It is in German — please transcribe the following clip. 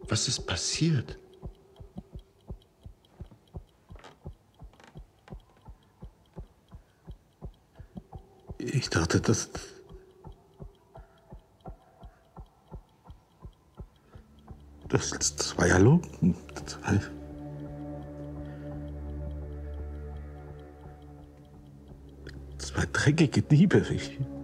Was ist passiert? Ich dachte, das war ja Lumpen. Das war dreckige Diebe.